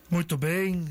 Muito bem,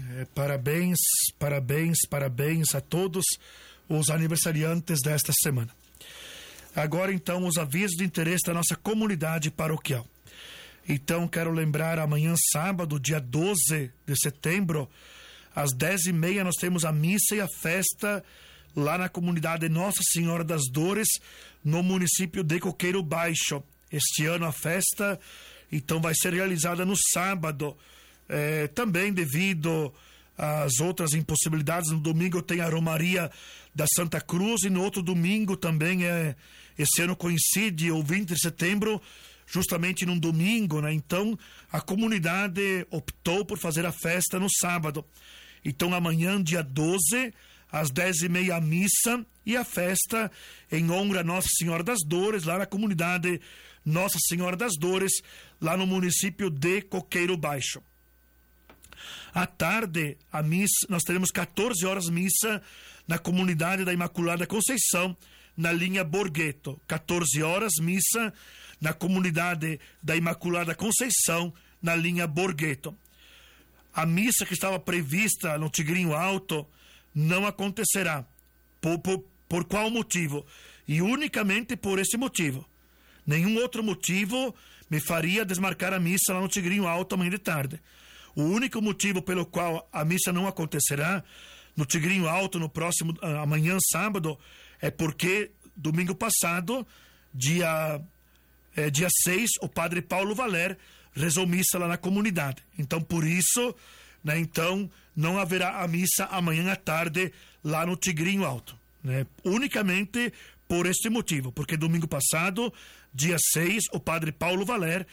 parabéns a todos os aniversariantes desta semana. Agora então os avisos de interesse da nossa comunidade paroquial. Então quero lembrar, amanhã sábado, dia 12 de setembro, às 10h30 nós temos a missa e a festa lá na comunidade Nossa Senhora das Dores, no município de Coqueiro Baixo. Este ano a festa então vai ser realizada no sábado. Também devido às outras impossibilidades, no domingo tem a Romaria da Santa Cruz e no outro domingo também esse ano coincide o 20 de setembro, justamente num domingo, né? Então a comunidade optou por fazer a festa no sábado. Então amanhã, dia 12, às 10h30 a missa e a festa em honra a Nossa Senhora das Dores, lá na comunidade Nossa Senhora das Dores, lá no município de Coqueiro Baixo. À tarde, a missa, nós teremos 14 horas missa na comunidade da Imaculada Conceição, na linha Borghetto. 14 horas missa na comunidade da Imaculada Conceição, na linha Borghetto. A missa que estava prevista no Tigrinho Alto não acontecerá. Por qual motivo? E unicamente por esse motivo. Nenhum outro motivo me faria desmarcar a missa lá no Tigrinho Alto amanhã de tarde. O único motivo pelo qual a missa não acontecerá no Tigrinho Alto no próximo amanhã sábado é porque domingo passado, dia 6, o padre Paulo Valer rezou missa lá na comunidade. Então por isso, né, então não haverá a missa amanhã à tarde lá no Tigrinho Alto, né? Unicamente por este motivo, porque domingo passado, dia 6, o padre Paulo Valer